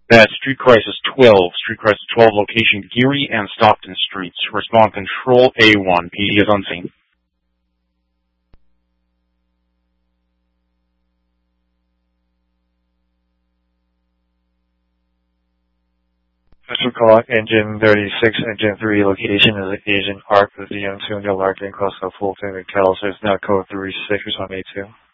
That's Street Crisis 12. Street Crisis 12 location Geary and Stockton Streets. Respond Control A1. PD is on scene. Special call Engine 36, Engine 3 location is Agent Arc with the Young Larkin across the Fulton and Cal, so it's now code 36 on A2.